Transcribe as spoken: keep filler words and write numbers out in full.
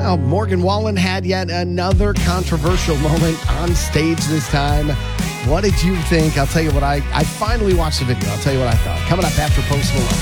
Well, Morgan Wallen had yet another controversial moment on stage this time. What did you think? I'll tell you what I, I finally watched the video. I'll tell you what I thought. Coming up after Post Malone.